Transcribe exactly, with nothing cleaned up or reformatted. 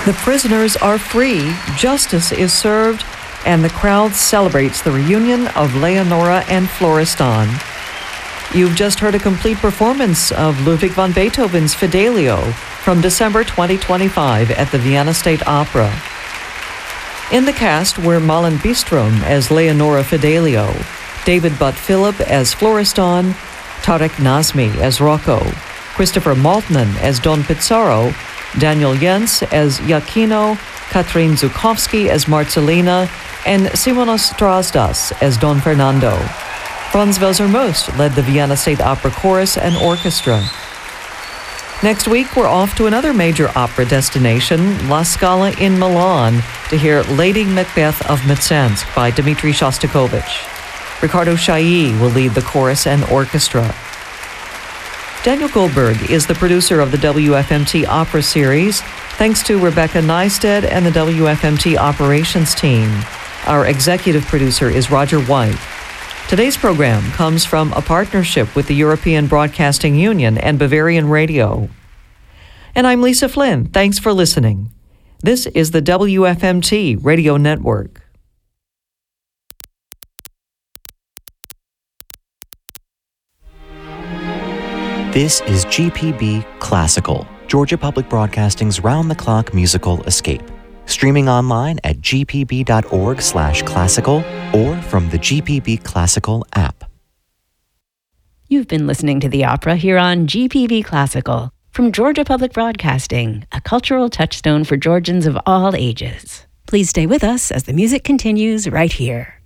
The prisoners are free, justice is served, and the crowd celebrates the reunion of Leonora and Florestan. You've just heard a complete performance of Ludwig van Beethoven's Fidelio from December twenty twenty-five at the Vienna State Opera. In the cast were Malin Bistrom as Leonora Fidelio, David Butt Phillip as Florestan, Tarek Nazmi as Rocco, Christopher Maltman as Don Pizarro, Daniel Jens as Iachino, Katrin Zukovsky as Marcelina, and Simonos Drasdas as Don Fernando. Franz Welser Most led the Vienna State Opera Chorus and Orchestra. Next week, we're off to another major opera destination, La Scala in Milan, to hear Lady Macbeth of Mtsensk by Dmitri Shostakovich. Ricardo Chailly will lead the chorus and orchestra. Daniel Goldberg is the producer of the W F M T Opera Series, thanks to Rebecca Neisted and the W F M T Operations team. Our executive producer is Roger White. Today's program comes from a partnership with the European Broadcasting Union and Bavarian Radio. And I'm Lisa Flynn. Thanks for listening. This is the W F M T Radio Network. This is G P B Classical, Georgia Public Broadcasting's round-the-clock musical escape. Streaming online at g p b dot org slash classical or from the G P B Classical app. You've been listening to the opera here on G P B Classical from Georgia Public Broadcasting, a cultural touchstone for Georgians of all ages. Please stay with us as the music continues right here.